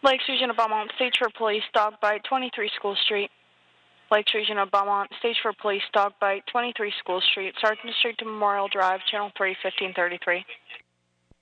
Lakes Region of Beaumont, stage for police, dog bite, 23 School Street. Lakes Region of Beaumont, stage for police, dog bite, 23 School Street, Sergeant Street to Memorial Drive, Channel 3, 1533.